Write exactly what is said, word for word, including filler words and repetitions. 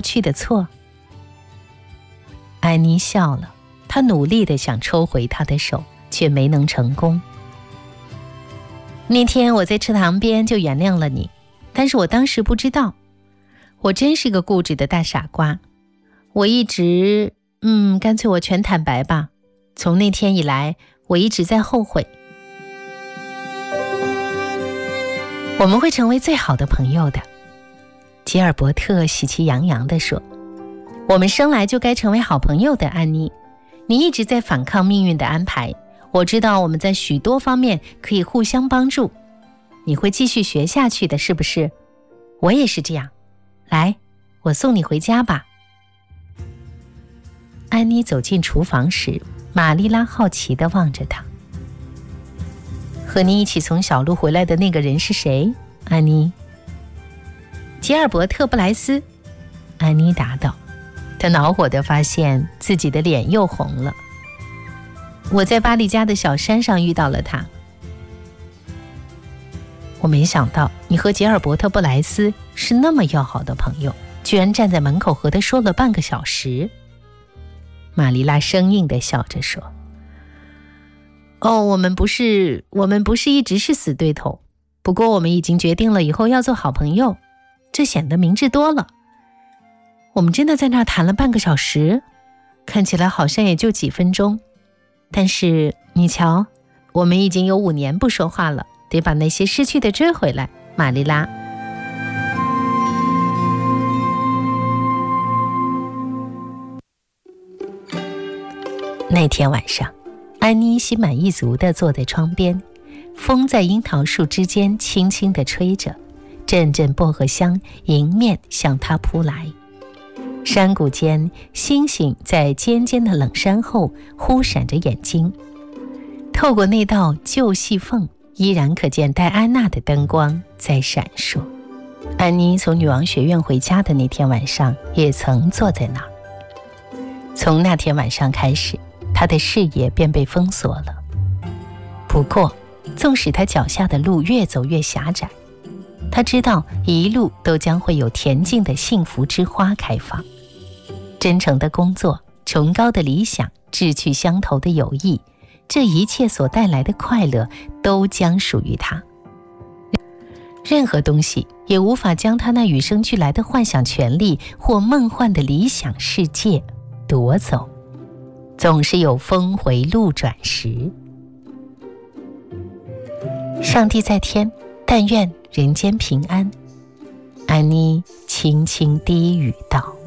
去的错？安妮笑了，她努力地想抽回他的手，却没能成功。那天我在池塘边就原谅了你，但是我当时不知道，我真是个固执的大傻瓜。我一直，嗯，干脆我全坦白吧。从那天以来，我一直在后悔。我们会成为最好的朋友的，吉尔伯特喜气洋洋地说。我们生来就该成为好朋友的，安妮。你一直在反抗命运的安排，我知道我们在许多方面可以互相帮助。你会继续学下去的，是不是？我也是这样。来，我送你回家吧。安妮走进厨房时，玛丽拉好奇地望着她。和你一起从小路回来的那个人是谁，安妮？吉尔伯特·布莱斯，安妮答道。她恼火地发现自己的脸又红了。我在巴黎家的小山上遇到了他。我没想到你和吉尔伯特·布莱斯是那么要好的朋友，居然站在门口和他说了半个小时。玛丽拉生硬地笑着说：哦，我们不是，我们不是一直是死对头，不过我们已经决定了以后要做好朋友，这显得明智多了。我们真的在那儿谈了半个小时，看起来好像也就几分钟，但是你瞧，我们已经有五年不说话了，得把那些失去的追回来，玛丽拉。那天晚上，安妮心满意足地坐在窗边，风在樱桃树之间轻轻地吹着，阵阵薄荷香迎面向她扑来。山谷间，星星在尖尖的冷山后忽闪着眼睛，透过那道旧细缝，依然可见戴安娜的灯光在闪烁。安妮从女王学院回家的那天晚上，也曾坐在那儿。从那天晚上开始，她的视野便被封锁了。不过，纵使她脚下的路越走越狭窄，她知道一路都将会有恬静的幸福之花开放。真诚的工作，崇高的理想，志趣相投的友谊，这一切所带来的快乐都将属于她。任何东西也无法将她那与生俱来的幻想权利或梦幻的理想世界夺走。总是有峰回路转时。上帝在天，但愿人间平安。安妮轻轻低语道。